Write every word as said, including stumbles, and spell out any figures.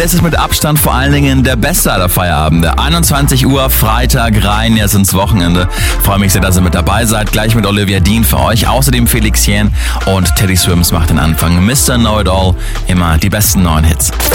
das ist mit Abstand vor allen Dingen der beste aller Feierabende. einundzwanzig Uhr, Freitag, rein jetzt ins Wochenende. Freue mich sehr, dass ihr mit dabei seid. Gleich mit Olivia Dean für euch. Außerdem Felix Jähn und Teddy Swims macht den Anfang. Mister Know-It-All, immer die besten neuen Hits.